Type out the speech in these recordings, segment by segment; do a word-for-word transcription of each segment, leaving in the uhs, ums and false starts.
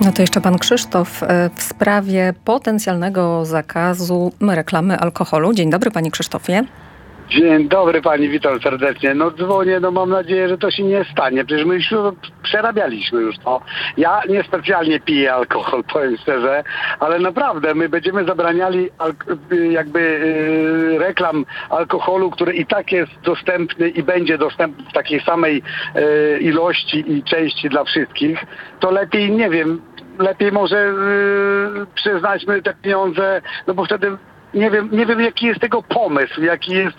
No to jeszcze pan Krzysztof e, w sprawie potencjalnego zakazu reklamy alkoholu. Dzień dobry, panie Krzysztofie. Dzień dobry pani, witam serdecznie. No dzwonię, no mam nadzieję, że to się nie stanie. Przecież my już przerabialiśmy już to. Ja niespecjalnie piję alkohol, powiem szczerze, ale naprawdę my będziemy zabraniali al- jakby yy, reklam alkoholu, który i tak jest dostępny i będzie dostępny w takiej samej yy, ilości i części dla wszystkich. To lepiej, nie wiem, lepiej może yy, przyznajmy te pieniądze, no bo wtedy Nie wiem, nie wiem jaki jest tego pomysł, jaki jest,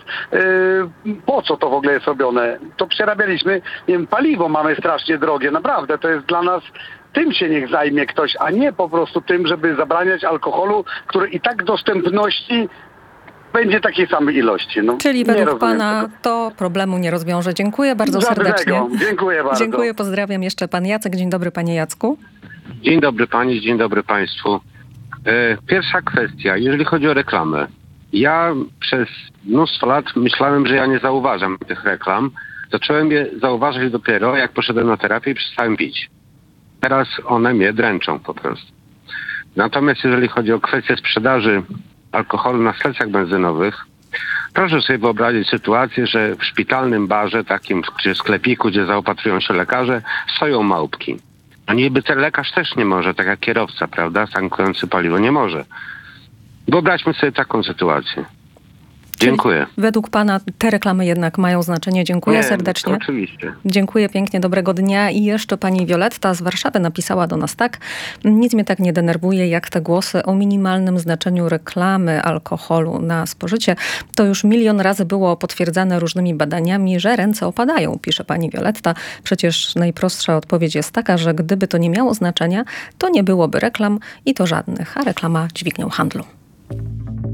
yy, po co to w ogóle jest robione. To przerabialiśmy, nie wiem, paliwo mamy strasznie drogie, naprawdę, to jest dla nas, tym się niech zajmie ktoś, a nie po prostu tym, żeby zabraniać alkoholu, który i tak dostępności będzie takiej samej ilości. No, Czyli według pana tego. to problemu nie rozwiąże. Dziękuję bardzo Żadnego. serdecznie. Dziękuję bardzo. Dziękuję, pozdrawiam jeszcze pan Jacek. Dzień dobry, panie Jacku. Dzień dobry pani, dzień dobry państwu. Pierwsza kwestia, jeżeli chodzi o reklamę. Ja przez mnóstwo lat myślałem, że ja nie zauważam tych reklam. Zacząłem je zauważyć dopiero, jak poszedłem na terapię i przestałem pić. Teraz one mnie dręczą po prostu. Natomiast jeżeli chodzi o kwestię sprzedaży alkoholu na stacjach benzynowych, proszę sobie wyobrazić sytuację, że w szpitalnym barze, takim czy sklepiku, gdzie zaopatrują się lekarze, stoją małpki. No niby ten lekarz też nie może, tak jak kierowca, prawda, tankujący paliwo, nie może. Wyobraźmy sobie taką sytuację. Dziękuję. Czyli według pana te reklamy jednak mają znaczenie. Dziękuję nie, serdecznie. Oczywiście. Dziękuję pięknie, dobrego dnia. I jeszcze pani Wioletta z Warszawy napisała do nas tak. Nic mnie tak nie denerwuje, jak te głosy o minimalnym znaczeniu reklamy alkoholu na spożycie. To już milion razy było potwierdzane różnymi badaniami, że ręce opadają, pisze pani Wioletta. Przecież najprostsza odpowiedź jest taka, że gdyby to nie miało znaczenia, to nie byłoby reklam i to żadnych, a reklama dźwignią handlu.